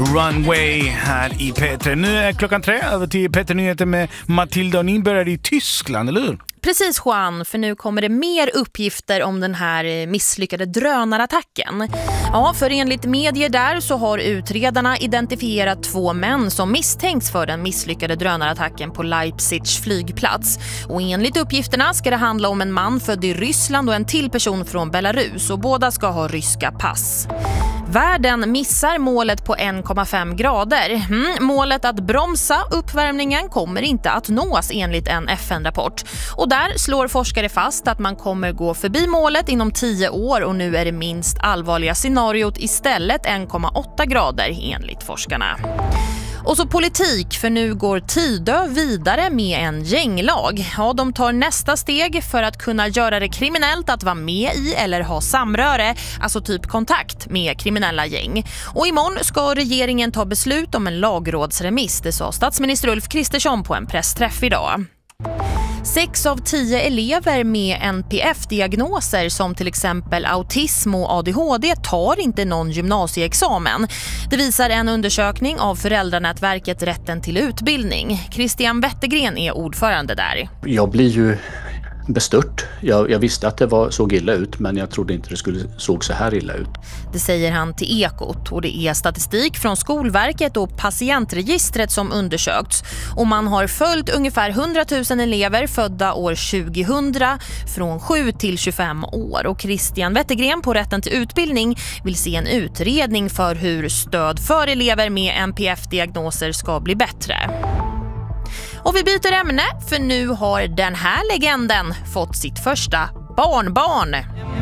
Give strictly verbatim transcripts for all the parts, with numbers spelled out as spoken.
Runway här i P tre. Nu är klockan tre, över till P tre Nyheter med Matilda, och ni börjar i Tyskland, eller hur? Precis, Juan, för nu kommer det mer uppgifter om den här misslyckade drönarattacken. Ja, för enligt medier där så har utredarna identifierat två män som misstänks för den misslyckade drönarattacken på Leipzigs flygplats. Och enligt uppgifterna ska det handla om en man född i Ryssland och en till person från Belarus, och båda ska ha ryska pass. Världen missar målet på en komma fem grader. Mm, målet att bromsa uppvärmningen kommer inte att nås enligt en F N-rapport. Och där slår forskare fast att man kommer gå förbi målet inom tio år, och nu är det minst allvarliga scenariot istället en komma åtta grader enligt forskarna. Och så politik, för nu går Tidö vidare med en gänglag. Ja, de tar nästa steg för att kunna göra det kriminellt att vara med i eller ha samröre, alltså typ kontakt med kriminella gäng. Och imorgon ska regeringen ta beslut om en lagrådsremiss, det sa statsminister Ulf Kristersson på en pressträff idag. Sex av tio elever med N P F-diagnoser som till exempel autism och A D H D tar inte någon gymnasieexamen. Det visar en undersökning av föräldranätverket Rätten till utbildning. Christian Wettergren är ordförande där. Jag blir ju bestört. Jag, jag visste att det var, såg illa ut, men jag trodde inte det skulle såg så här illa ut. Det säger han till Ekot, och det är statistik från Skolverket och patientregistret som undersökts. Och man har följt ungefär hundratusen elever födda år tjugohundra från sju till tjugofem år. Och Christian Wettergren på Rätten till utbildning vill se en utredning för hur stöd för elever med N P F-diagnoser ska bli bättre. Och vi byter ämne, för nu har den här legenden fått sitt första barnbarn.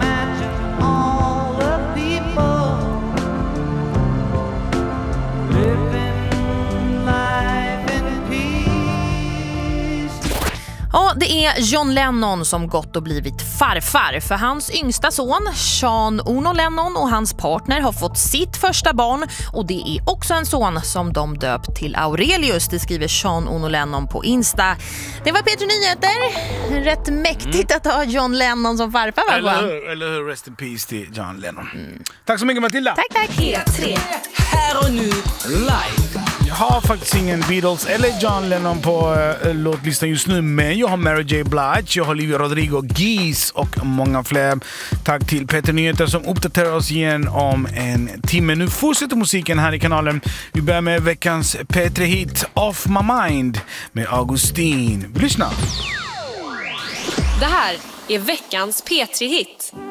Ja, det är John Lennon som gått och blivit farfar, för hans yngsta son, Sean Ono Lennon, och hans partner har fått sitt första barn, och det är också en son som de döpt till Aurelius, det skriver Sean Ono Lennon på Insta. Det var P tre Nyheter. Rätt mäktigt att ha John Lennon som farfar, va? Eller hur, eller hur, rest in peace till John Lennon. Mm. Tack så mycket, Matilda. Tack, tack. P tre, här och nu, live. Jag har faktiskt ingen Beatles eller John Lennon på uh, låtlistan just nu, men jag har Mary J. Blige, jag har Olivia Rodrigo, Geese och många fler. Tack till P tre Nyheter som uppdaterar oss igen om en timme. Nu fortsätter musiken här i kanalen. Vi börjar med veckans P tre-hit Off My Mind med Augustin. Vi lyssnar. Det här är veckans P tre-hit.